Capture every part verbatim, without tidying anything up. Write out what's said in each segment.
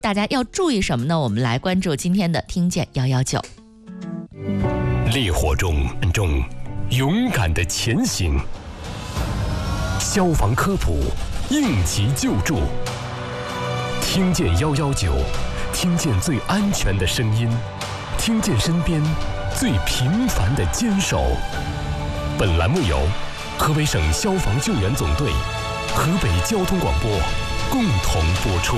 大家要注意什么呢？我们来关注今天的听见一一九。 烈火中中勇敢的前行，消防科普，应急救助。听见一一九，听见最安全的声音，听见身边最平凡的坚守。本栏目由河北省消防救援总队、河北交通广播共同播出。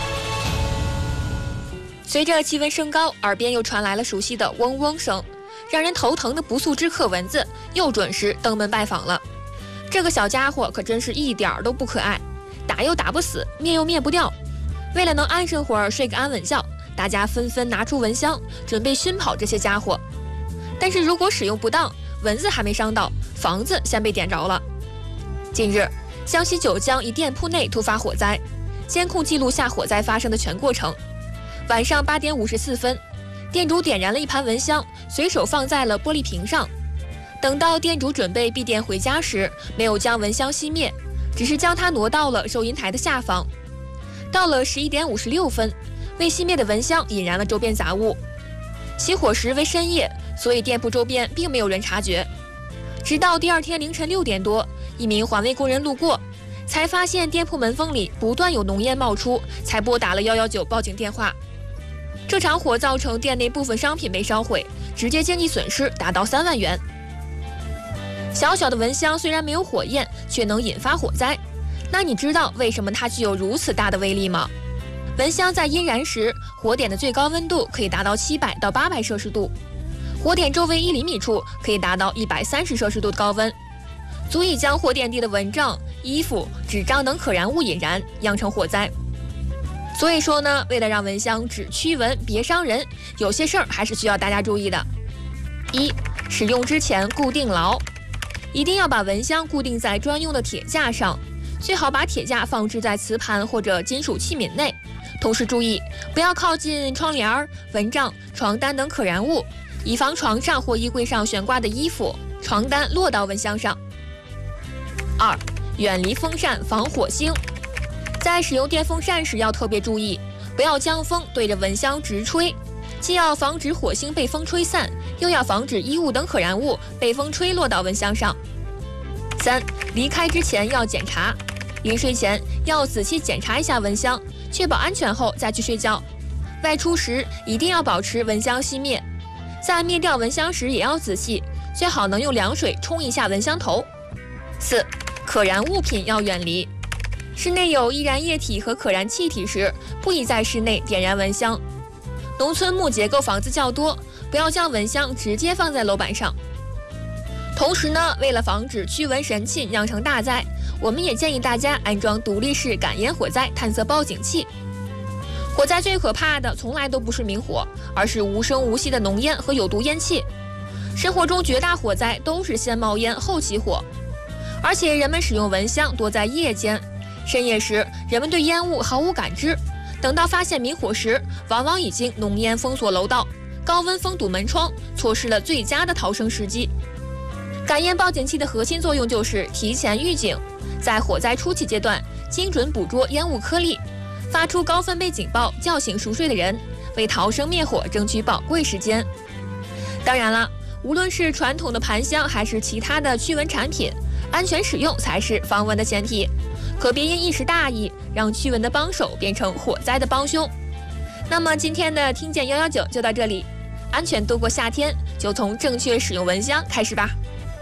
随着气温升高，耳边又传来了熟悉的嗡嗡声，让人头疼的不速之客蚊子又准时登门拜访了。这个小家伙可真是一点儿都不可爱，打又打不死，灭又灭不掉。为了能安生会儿，睡个安稳觉，大家纷纷拿出蚊香，准备熏跑这些家伙。但是如果使用不当，蚊子还没伤到，房子先被点着了。近日，江西九江一店铺内突发火灾，监控记录下火灾发生的全过程。晚上八点五十四分，店主点燃了一盘蚊香，随手放在了玻璃瓶上。等到店主准备闭店回家时，没有将蚊香熄灭，只是将它挪到了收银台的下方。到了十一点五十六分，未熄灭的蚊香引燃了周边杂物。起火时为深夜，所以店铺周边并没有人察觉。直到第二天凌晨六点多，一名环卫工人路过，才发现店铺门缝里不断有浓烟冒出，才拨打了一一九报警电话。这场火造成店内部分商品被烧毁，直接经济损失达到三万元。小小的蚊香虽然没有火焰，却能引发火灾。那你知道为什么它具有如此大的威力吗？蚊香在阴燃时，火点的最高温度可以达到七百到八百摄氏度，火点周围一厘米处可以达到一百三十摄氏度的高温，足以将火点地的蚊帐、衣服、纸张等可燃物引燃，酿成火灾。所以说呢，为了让蚊香只驱蚊别伤人，有些事儿还是需要大家注意的。一、使用之前固定牢，一定要把蚊香固定在专用的铁架上，最好把铁架放置在瓷盘或者金属器皿内。同时注意，不要靠近窗帘、蚊帐、床单等可燃物，以防床上或衣柜上悬挂的衣服、床单落到蚊香上。二、远离风扇防火星。在使用电风扇时要特别注意，不要将风对着蚊香直吹，既要防止火星被风吹散，又要防止衣物等可燃物被风吹落到蚊香上。三、离开之前要检查，临睡前要仔细检查一下蚊香，确保安全后再去睡觉。外出时一定要保持蚊香熄灭，在灭掉蚊香时也要仔细，最好能用凉水冲一下蚊香头。四、可燃物品要远离。室内有易燃液体和可燃气体时，不宜在室内点燃蚊香。农村木结构房子较多，不要将蚊香直接放在楼板上。同时呢，为了防止驱蚊神器酿成大灾，我们也建议大家安装独立式感烟火灾探测报警器。火灾最可怕的从来都不是明火，而是无声无息的浓烟和有毒烟气。生活中绝大火灾都是先冒烟后起火，而且人们使用蚊香多在夜间。深夜时，人们对烟雾毫无感知，等到发现明火时，往往已经浓烟封锁楼道，高温封堵门窗，错失了最佳的逃生时机。感烟报警器的核心作用就是提前预警，在火灾初期阶段，精准捕捉烟雾颗粒，发出高分贝警报，叫醒熟睡的人，为逃生灭火争取宝贵时间。当然了，无论是传统的盘香还是其他的驱蚊产品，安全使用才是防蚊的前提。可别因一时大意，让驱蚊的帮手变成火灾的帮凶。那么今天的听见一一九就到这里，安全度过夏天，就从正确使用蚊香开始吧。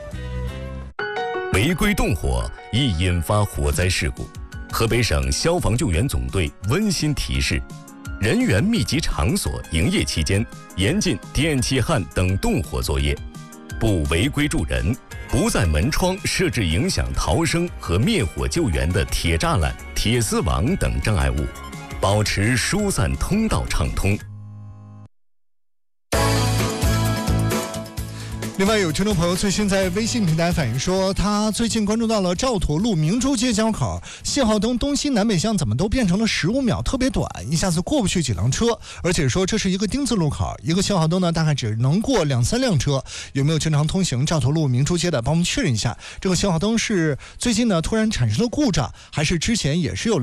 违规动火易引发火灾事故，河北省消防救援总队温馨提示：人员密集场所营业期间，严禁电气焊等动火作业，不违规助人，不在门窗设置影响逃生和灭火救援的铁栅栏、铁丝网等障碍物，保持疏散通道畅通。 另外，有听众朋友最新在微信平台反映说，他最近关注到了赵佗路明珠街交口信号灯东西南北向怎么都变成了十五秒，特别短，一下子过不去几辆车，而且说这是一个丁字路口，一个信号灯呢大概只能过两三辆车。有没有经常通行赵佗路明珠街的，帮我们确认一下，这个信号灯是最近呢突然产生了故障，还是之前也是有